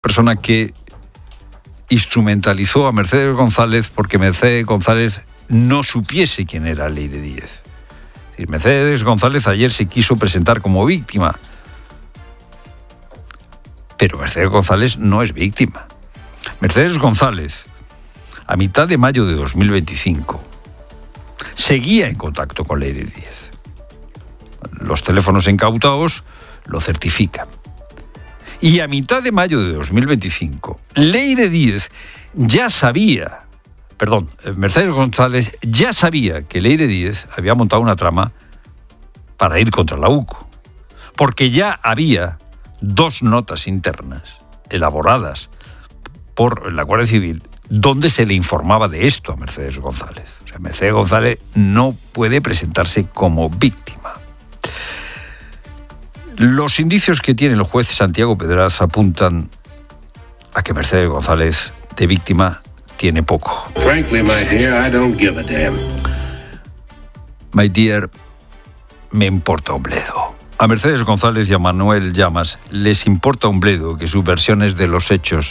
persona que instrumentalizó a Mercedes González porque Mercedes González no supiese quién era Leire Díez. Mercedes González ayer se quiso presentar como víctima, pero Mercedes González no es víctima. Mercedes González, a mitad de mayo de 2025, seguía en contacto con Leire Díez. Los teléfonos incautados lo certifican. Y a mitad de mayo de 2025, Mercedes González ya sabía que Leire Díez había montado una trama para ir contra la UCO, porque ya había 2 notas internas elaboradas por la Guardia Civil donde se le informaba de esto a Mercedes González. O sea, Mercedes González no puede presentarse como víctima. Los indicios que tiene el juez Santiago Pedraz apuntan a que Mercedes González de víctima tiene poco. Frankly, my dear, I don't give a damn. My dear, me importa un bledo. A Mercedes González y a Manuel Llamas les importa un bledo que sus versiones de los hechos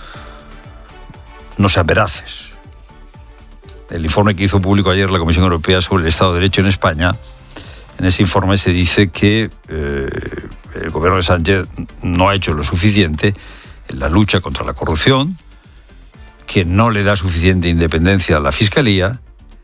no sean veraces. El informe que hizo público ayer la Comisión Europea sobre el Estado de Derecho en España, en ese informe se dice que el gobierno de Sánchez no ha hecho lo suficiente en la lucha contra la corrupción, que no le da suficiente independencia a la Fiscalía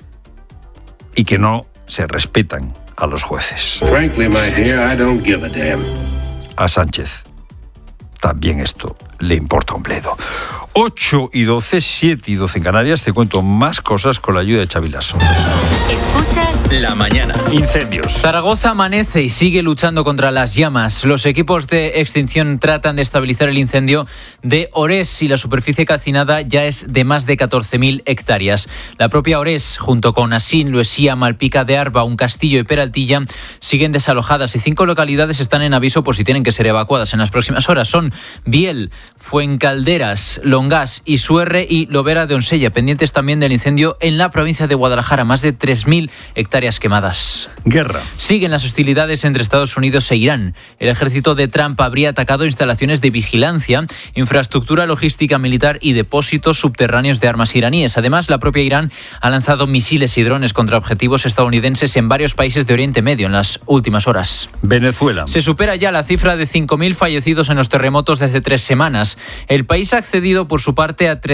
y que no se respetan a los jueces. Frankly, my dear, I don't give a damn. A Sánchez también esto le importa un bledo. 8:12, 7:12 en Canarias. Te cuento más cosas con la ayuda de Xavi Lasso. Escuchas La Mañana. Incendios. Zaragoza amanece y sigue luchando contra las llamas. Los equipos de extinción tratan de estabilizar el incendio de Orés y la superficie calcinada ya es de más de 14.000 hectáreas. La propia Orés, junto con Asín, Luesía, Malpica de Arba, Un Castillo y Peraltilla, siguen desalojadas y 5 localidades están en aviso por si tienen que ser evacuadas en las próximas horas. Son Biel, Fuencalderas, Longás, Isuerre y Lobera de Onsella, pendientes también del incendio en la provincia de Guadalajara, más de 3.000 hectáreas quemadas. Guerra. Siguen las hostilidades entre Estados Unidos e Irán. El ejército de Trump habría atacado instalaciones de vigilancia, infraestructura logística militar y depósitos subterráneos de armas iraníes. Además, la propia Irán ha lanzado misiles y drones contra objetivos estadounidenses en varios países de Oriente Medio en las últimas horas. Venezuela. Se supera ya la cifra de 5.000 fallecidos en los terremotos de hace 3 semanas. El país ha accedido por su parte a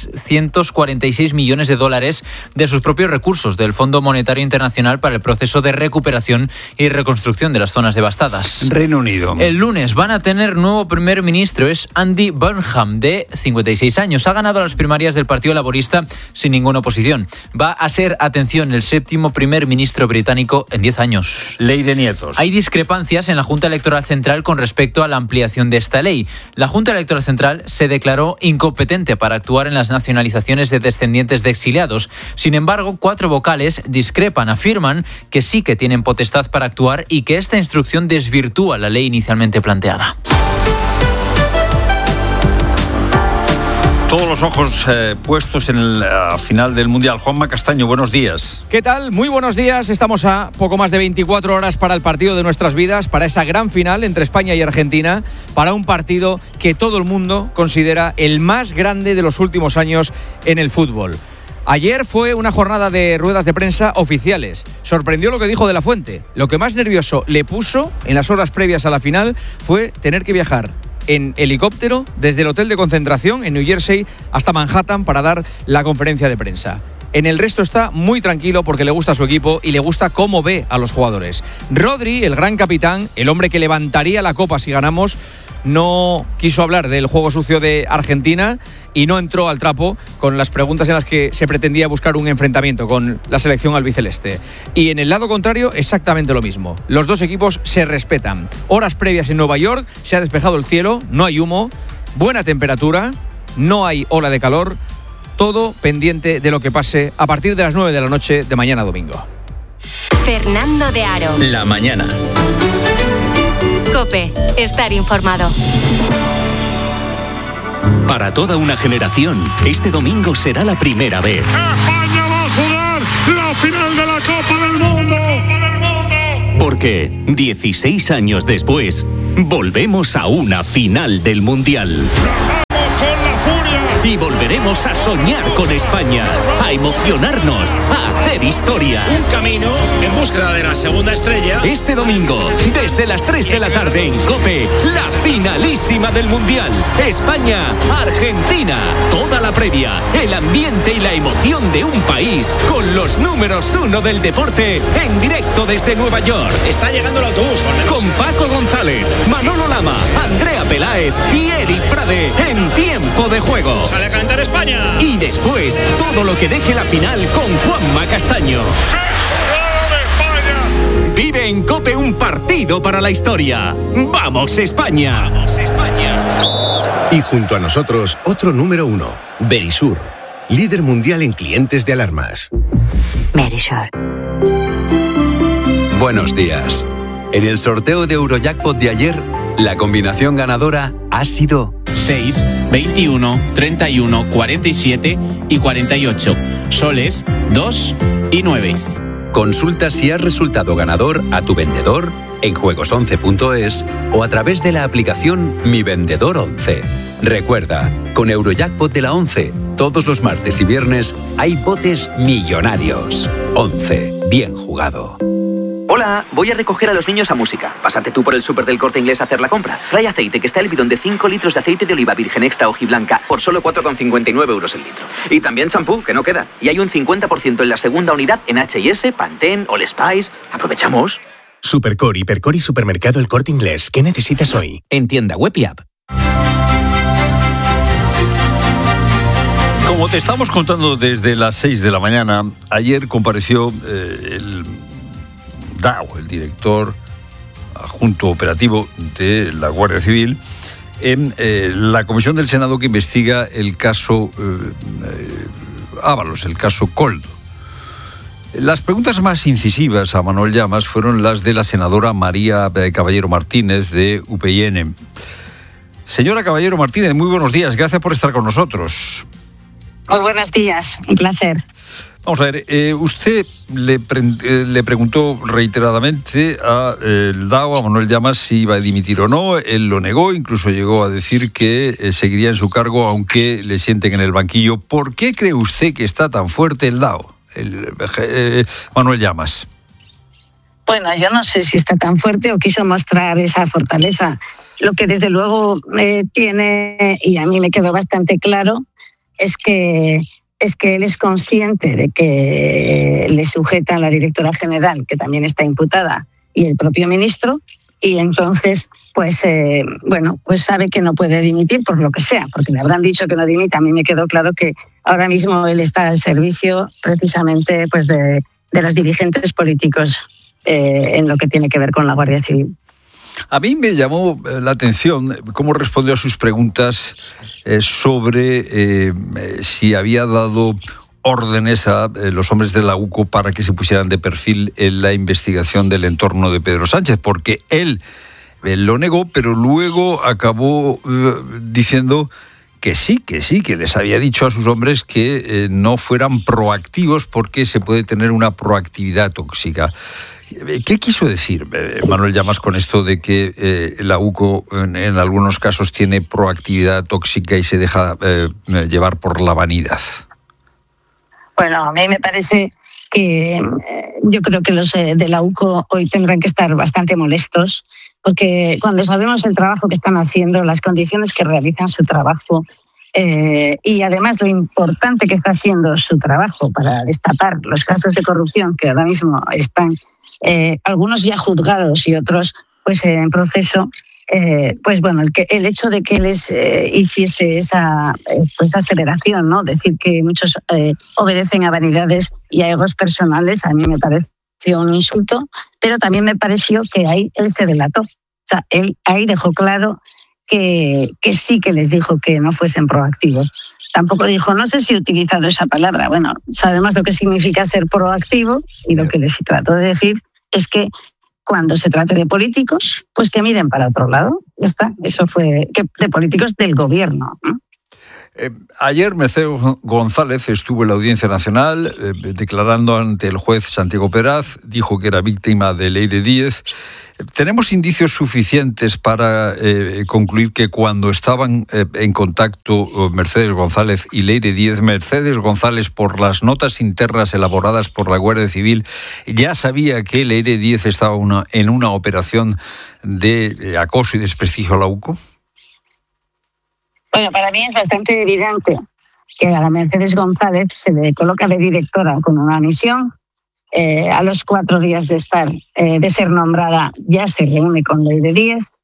346 millones de dólares de sus propios recursos del Fondo Monetario Internacional para el proceso de recuperación y reconstrucción de las zonas devastadas. Reino Unido. El lunes van a tener nuevo primer ministro, es Andy Burnham, de 56 años. Ha ganado las primarias del Partido Laborista sin ninguna oposición. Va a ser, atención, el 7º primer ministro británico en 10 años. Ley de nietos. Hay discrepancias en la Junta Electoral Central con respecto a la ampliación de esta ley. La Junta Electoral Central se declaró incompetente para actuar en las nacionalizaciones de descendientes de exiliados. Sin embargo, 4 vocales discrepan, afirman que sí que tienen potestad para actuar y que esta instrucción desvirtúa la ley inicialmente planteada. Todos los ojos puestos en la final del Mundial. Juanma Castaño, buenos días. ¿Qué tal? Muy buenos días. Estamos a poco más de 24 horas para el partido de nuestras vidas, para esa gran final entre España y Argentina, para un partido que todo el mundo considera el más grande de los últimos años en el fútbol. Ayer fue una jornada de ruedas de prensa oficiales. Sorprendió lo que dijo De la Fuente. Lo que más nervioso le puso en las horas previas a la final fue tener que viajar en helicóptero desde el hotel de concentración en New Jersey hasta Manhattan para dar la conferencia de prensa. En el resto está muy tranquilo porque le gusta su equipo y le gusta cómo ve a los jugadores. Rodri, el gran capitán, el hombre que levantaría la copa si ganamos, no quiso hablar del juego sucio de Argentina y no entró al trapo con las preguntas en las que se pretendía buscar un enfrentamiento con la selección albiceleste. Y en el lado contrario, exactamente lo mismo. Los dos equipos se respetan. Horas previas en Nueva York, se ha despejado el cielo, no hay humo, buena temperatura, no hay ola de calor, todo pendiente de lo que pase a partir de las 9 de la noche de mañana domingo. Fernando de Aro. La Mañana. COPE. Estar informado. Para toda una generación, este domingo será la primera vez. España va a jugar la final de la Copa del Mundo. Porque 16 años después, volvemos a una final del Mundial. y volveremos a soñar con España, a emocionarnos, a hacer historia. Un camino en búsqueda de la segunda estrella. Este domingo, desde las 3 de la tarde en COPE, la finalísima del Mundial. España-Argentina. Toda la previa, el ambiente y la emoción de un país con los números 1 del deporte en directo desde Nueva York. Está llegando el autobús. Con Paco González, Manolo Lama, Andrea Peláez y Eric Frade en Tiempo de Juego. Sale a calentar España. Y después, todo lo que deje la final con Juanma Castaño. Vive en COPE un partido para la historia. ¡Vamos, España! ¡Vamos, España! Y junto a nosotros, otro número 1, Verisur, líder mundial en clientes de alarmas. Verisur. Buenos días. En el sorteo de Eurojackpot de ayer, la combinación ganadora ha sido 6, 21, 31, 47 y 48. Soles 2 y 9. Consulta si has resultado ganador a tu vendedor en juegos11.es o a través de la aplicación Mi Vendedor 11. Recuerda, con Eurojackpot de la 11, todos los martes y viernes hay botes millonarios. 11. Bien jugado. Hola, voy a recoger a los niños a música. Pásate tú por el súper del Corte Inglés a hacer la compra. Trae aceite, que está el bidón de 5 litros de aceite de oliva virgen extra hojiblanca por solo 4,59 euros el litro. Y también champú, que no queda. Y hay un 50% en la segunda unidad en H&S, Pantene, All Spice. Aprovechamos. Supercore, Hipercore y Supermercado El Corte Inglés. ¿Qué necesitas hoy? En tienda web y app. Como te estamos contando desde las 6 de la mañana, ayer compareció el DAO, el director adjunto operativo de la Guardia Civil, en la comisión del Senado que investiga el caso Ábalos, el caso Koldo. Las preguntas más incisivas a Manuel Llamas fueron las de la senadora María Caballero Martínez, de UPyN. Señora Caballero Martínez, muy buenos días, gracias por estar con nosotros. Muy buenos días, un placer. Vamos a ver, usted le preguntó reiteradamente al DAO, a Manuel Llamas, si iba a dimitir o no. Él lo negó, incluso llegó a decir que seguiría en su cargo aunque le sienten en el banquillo. ¿Por qué cree usted que está tan fuerte el DAO, Manuel Llamas? Bueno, yo no sé si está tan fuerte o quiso mostrar esa fortaleza. Lo que desde luego tiene, y a mí me quedó bastante claro, es que él es consciente de que le sujeta a la directora general, que también está imputada, y el propio ministro, y entonces, pues sabe que no puede dimitir por lo que sea, porque le habrán dicho que no dimita. A mí me quedó claro que ahora mismo él está al servicio precisamente pues de los dirigentes políticos en lo que tiene que ver con la Guardia Civil. A mí me llamó la atención cómo respondió a sus preguntas sobre si había dado órdenes a los hombres de la UCO para que se pusieran de perfil en la investigación del entorno de Pedro Sánchez, porque él lo negó, pero luego acabó diciendo que sí, que les había dicho a sus hombres que no fueran proactivos porque se puede tener una proactividad tóxica. ¿Qué quiso decir Manuel Llamas con esto de que la UCO en algunos casos tiene proactividad tóxica y se deja llevar por la vanidad? Bueno, a mí me parece que yo creo que los de la UCO hoy tendrán que estar bastante molestos, porque cuando sabemos el trabajo que están haciendo, las condiciones que realizan su trabajo, y además lo importante que está siendo su trabajo para destapar los casos de corrupción que ahora mismo están algunos ya juzgados y otros pues en proceso, pues bueno, el hecho de que les hiciese esa aseveración, ¿no? Decir que muchos obedecen a vanidades y a egos personales, a mí me pareció un insulto, pero también me pareció que ahí él se delató. O sea, él ahí dejó claro que sí que les dijo que no fuesen proactivos. Tampoco dijo, no sé si he utilizado esa palabra. Bueno, sabemos lo que significa ser proactivo y lo que les trató de decir es que cuando se trate de políticos, pues que miren para otro lado. Ya está, eso fue de políticos del gobierno, ¿no? Ayer Mercedes González estuvo en la Audiencia Nacional declarando ante el juez Santiago Peraz, dijo que era víctima de Leire Díez. ¿Tenemos indicios suficientes para concluir que cuando estaban en contacto Mercedes González y Leire Díez, Mercedes González, por las notas internas elaboradas por la Guardia Civil, ya sabía que Leire Díez estaba en una operación de acoso y desprestigio a la UCO? Bueno, para mí es bastante evidente que a la Mercedes González se le coloca de directora con una misión. A los 4 días de ser nombrada, ya se reúne con Leire Díez.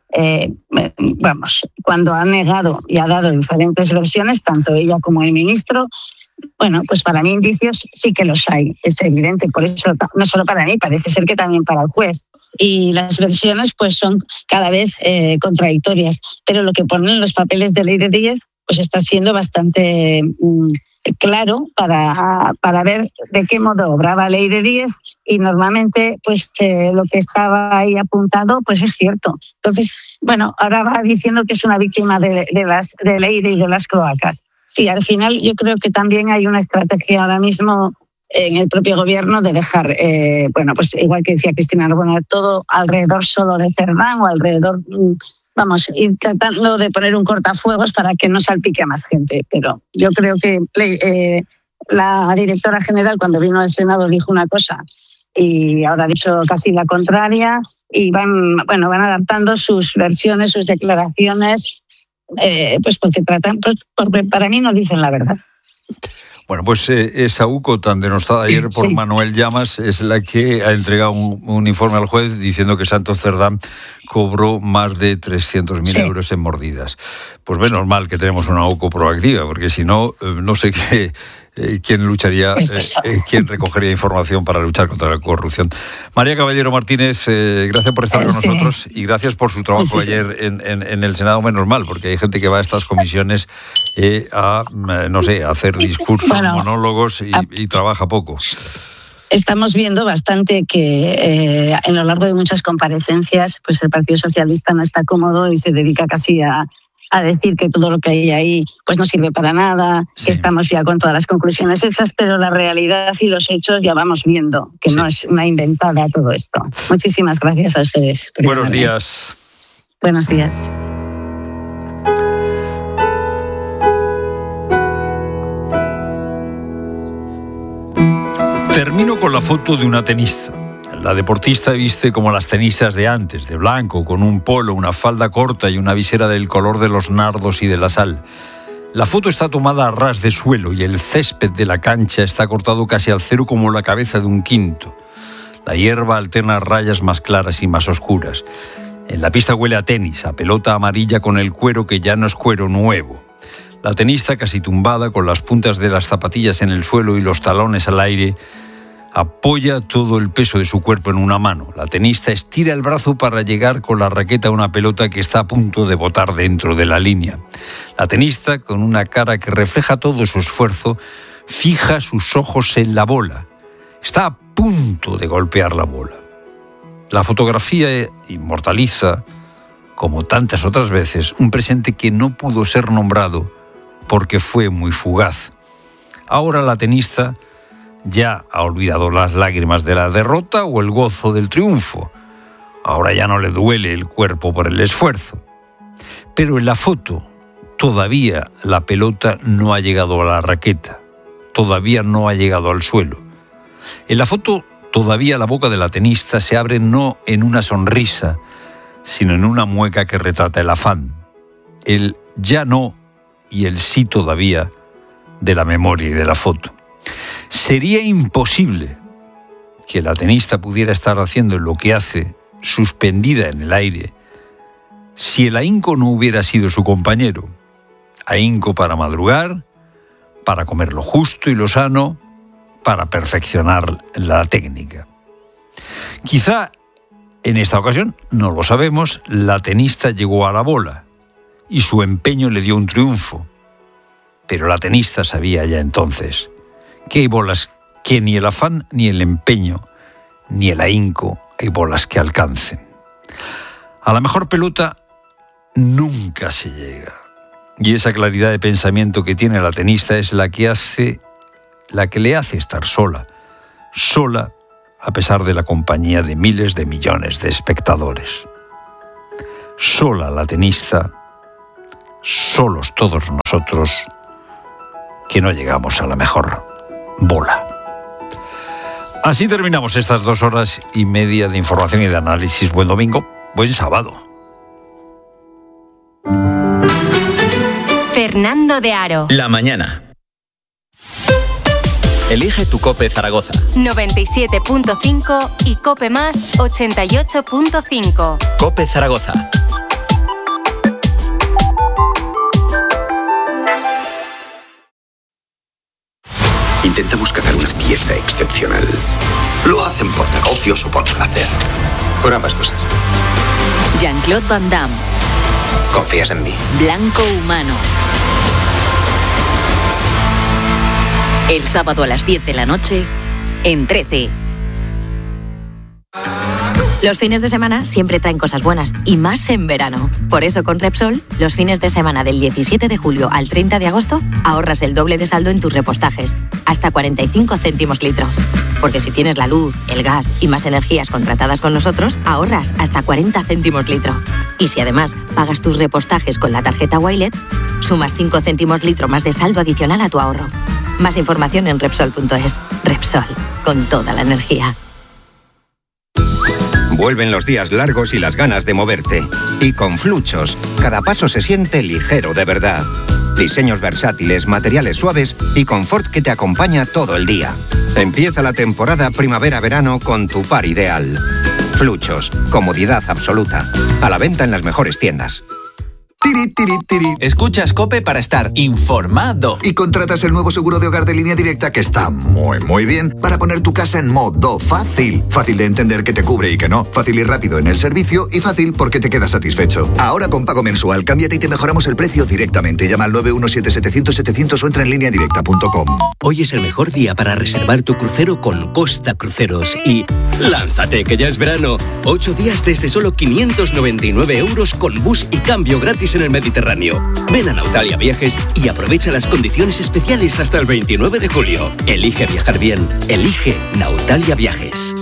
Cuando ha negado y ha dado diferentes versiones, tanto ella como el ministro, bueno, pues para mí indicios sí que los hay, es evidente. Por eso, no solo para mí, parece ser que también para el juez. Y las versiones pues son cada vez contradictorias. Pero lo que ponen los papeles de Leire Díez pues está siendo bastante claro para ver de qué modo obraba Leire Díez, y normalmente pues lo que estaba ahí apuntado pues es cierto. Entonces, bueno, ahora va diciendo que es una víctima de Leire y de las cloacas. Sí, al final yo creo que también hay una estrategia ahora mismo en el propio gobierno de dejar, pues igual que decía Cristina, todo alrededor solo de Cerdán o alrededor, ir tratando de poner un cortafuegos para que no salpique a más gente. Pero yo creo que la directora general, cuando vino al Senado, dijo una cosa y ahora ha dicho casi la contraria, y van adaptando sus versiones, sus declaraciones, pues porque para mí no dicen la verdad. Bueno, pues esa UCO tan denostada ayer por Manuel Llamas es la que ha entregado un informe al juez diciendo que Santos Cerdán cobró más de 300.000 euros en mordidas. Pues menos mal que tenemos una UCO proactiva, porque si no, no sé quién lucharía, quién recogería información para luchar contra la corrupción. María Caballero Martínez, gracias por estar con nosotros y gracias por su trabajo ayer en el Senado. Menos mal, porque hay gente que va a estas comisiones a hacer discursos, monólogos y trabaja poco. Estamos viendo bastante que a lo largo de muchas comparecencias pues el Partido Socialista no está cómodo y se dedica casi a decir que todo lo que hay ahí pues no sirve para nada, que estamos ya con todas las conclusiones hechas, pero la realidad y los hechos ya vamos viendo que no es una inventada todo esto. Muchísimas gracias a ustedes. Buenos días. Buenos días. Termino con la foto de una tenista. La deportista viste como las tenistas de antes, de blanco, con un polo, una falda corta y una visera del color de los nardos y de la sal. La foto está tomada a ras de suelo y el césped de la cancha está cortado casi al cero como la cabeza de un quinto. La hierba alterna rayas más claras y más oscuras. En la pista huele a tenis, a pelota amarilla con el cuero que ya no es cuero nuevo. La tenista, casi tumbada, con las puntas de las zapatillas en el suelo y los talones al aire, apoya todo el peso de su cuerpo en una mano. La tenista estira el brazo para llegar con la raqueta a una pelota que está a punto de botar dentro de la línea. La tenista, con una cara que refleja todo su esfuerzo, fija sus ojos en la bola. Está a punto de golpear la bola. La fotografía inmortaliza, como tantas otras veces, un presente que no pudo ser nombrado porque fue muy fugaz. Ahora la tenista ya ha olvidado las lágrimas de la derrota o el gozo del triunfo. Ahora ya no le duele el cuerpo por el esfuerzo. Pero en la foto todavía la pelota no ha llegado a la raqueta, todavía no ha llegado al suelo. En la foto todavía la boca de la tenista se abre no en una sonrisa, sino en una mueca que retrata el afán, el ya no y el sí todavía de la memoria y de la foto. Sería imposible que la tenista pudiera estar haciendo lo que hace, suspendida en el aire, si el ahínco no hubiera sido su compañero. Ahínco para madrugar, para comer lo justo y lo sano, para perfeccionar la técnica. Quizá en esta ocasión, no lo sabemos, la tenista llegó a la bola y su empeño le dio un triunfo. Pero la tenista sabía ya entonces que hay bolas que ni el afán, ni el empeño, ni el ahínco hay bolas que alcancen. A la mejor pelota nunca se llega. Y esa claridad de pensamiento que tiene la tenista es la que le hace estar sola a pesar de la compañía de miles de millones de espectadores. Sola la tenista, solos todos nosotros que no llegamos a la mejor bola. Así terminamos estas 2 horas y media de información y de análisis. Buen domingo, buen sábado. Fernando de Aro. La mañana. Elige tu COPE Zaragoza. 97.5 y COPE Más 88.5. COPE Zaragoza. Intentamos cazar una pieza excepcional. Lo hacen por negocios o por placer. Por ambas cosas. Jean-Claude Van Damme. ¿Confías en mí? Blanco Humano. El sábado a las 10 de la noche, en 13. Los fines de semana siempre traen cosas buenas, y más en verano. Por eso con Repsol, los fines de semana del 17 de julio al 30 de agosto, ahorras el doble de saldo en tus repostajes, hasta 45 céntimos litro. Porque si tienes la luz, el gas y más energías contratadas con nosotros, ahorras hasta 40 céntimos litro. Y si además pagas tus repostajes con la tarjeta Wilet, sumas 5 céntimos litro más de saldo adicional a tu ahorro. Más información en Repsol.es. Repsol, con toda la energía. Vuelven los días largos y las ganas de moverte. Y con Fluchos, cada paso se siente ligero de verdad. Diseños versátiles, materiales suaves y confort que te acompaña todo el día. Empieza la temporada primavera-verano con tu par ideal. Fluchos, comodidad absoluta. A la venta en las mejores tiendas. Tiri, tiri, tiri. Escuchas COPE para estar informado. Y contratas el nuevo seguro de hogar de Línea Directa que está muy bien para poner tu casa en modo fácil. Fácil de entender que te cubre y que no. Fácil y rápido en el servicio y fácil porque te quedas satisfecho. Ahora con pago mensual, cámbiate y te mejoramos el precio directamente. Llama al 917-700-700 o entra en lineadirecta.com. Hoy es el mejor día para reservar tu crucero con Costa Cruceros y lánzate que ya es verano. 8 días desde solo 599 € con bus y cambio gratis en el Mediterráneo. Ven a Nautalia Viajes y aprovecha las condiciones especiales hasta el 29 de julio. Elige viajar bien. Elige Nautalia Viajes.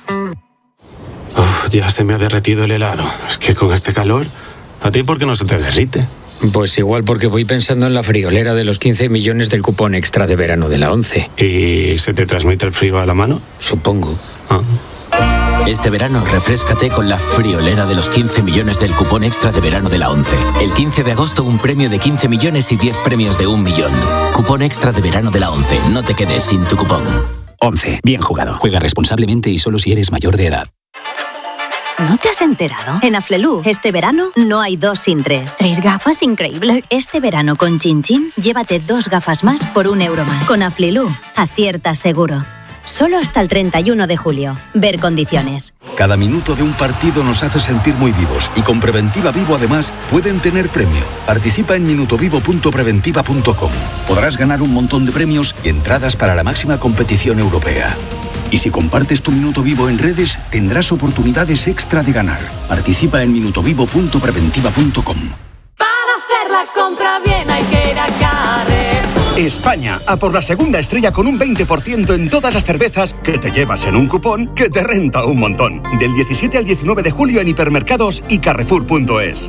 Ya se me ha derretido el helado. Es que con este calor, ¿a ti por qué no se te derrite? Pues igual porque voy pensando en la friolera de los 15 millones del cupón extra de verano de la 11. ¿Y se te transmite el frío a la mano? Supongo. Este verano, refréscate con la friolera de los 15 millones del cupón extra de verano de la 11. El 15 de agosto, un premio de 15 millones y 10 premios de 1 millón. Cupón extra de verano de la 11. No te quedes sin tu cupón. 11. Bien jugado. Juega responsablemente y solo si eres mayor de edad. ¿No te has enterado? En Aflelu, este verano, no hay 2 sin 3. 3 gafas, increíble. Este verano con Chin Chin, llévate 2 gafas más por €1 más. Con Aflelu, aciertas seguro. Solo hasta el 31 de julio. Ver condiciones. Cada minuto de un partido nos hace sentir muy vivos y con Preventiva Vivo además pueden tener premio. Participa en minutovivo.preventiva.com. Podrás ganar un montón de premios y entradas para la máxima competición europea. Y si compartes tu Minuto Vivo en redes, tendrás oportunidades extra de ganar. Participa en minutovivo.preventiva.com. Para hacer la compra bien hay que ir a Carrer. España, a por la segunda estrella con un 20% en todas las cervezas que te llevas en un cupón que te renta un montón. Del 17 al 19 de julio en hipermercados y carrefour.es.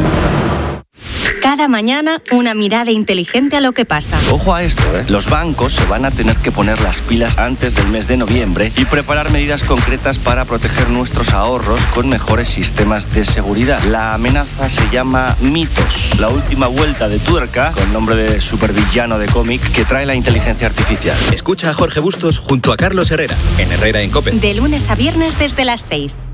Cada mañana, una mirada inteligente a lo que pasa. Ojo a esto, Los bancos se van a tener que poner las pilas antes del mes de noviembre y preparar medidas concretas para proteger nuestros ahorros con mejores sistemas de seguridad. La amenaza se llama Mitos, la última vuelta de tuerca, con nombre de supervillano de cómic, que trae la inteligencia artificial. Escucha a Jorge Bustos junto a Carlos Herrera, en Herrera en COPE. De lunes a viernes desde las 6.